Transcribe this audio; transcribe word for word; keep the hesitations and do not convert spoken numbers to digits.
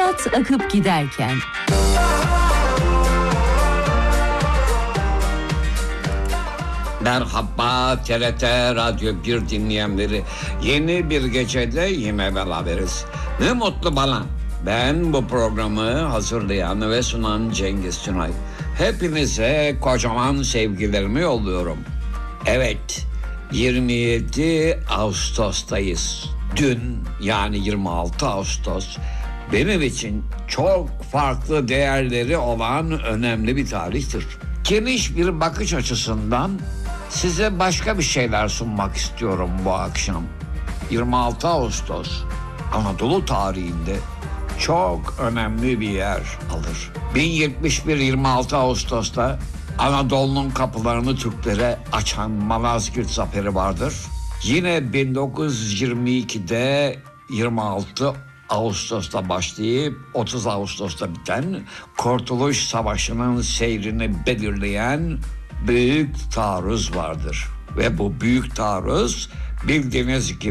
Hayat akıp giderken. Merhaba T R T Radyo bir dinleyenleri. Yeni bir gecede yine beraberiz. Ne mutlu bana. Ben bu programı hazırlayan ve sunan Cengiz Sunay. Hepinize kocaman sevgilerimi yolluyorum. Evet, yirmi yedi Ağustos'tayız. Dün, yani yirmi altı Ağustos benim için çok farklı değerleri olan önemli bir tarihtir. Geniş bir bakış açısından size başka bir şeyler sunmak istiyorum bu akşam. yirmi altı Ağustos Anadolu tarihinde çok önemli bir yer alır. bin yetmiş bir yirmi altı Ağustos'ta Anadolu'nun kapılarını Türklere açan Malazgirt Zaferi vardır. Yine bin dokuz yüz yirmi ikide yirmi altı Ağustos'ta başlayıp otuz Ağustos'ta biten Kurtuluş Savaşı'nın seyrini belirleyen Büyük Taarruz vardır. Ve bu Büyük Taarruz bildiğiniz gibi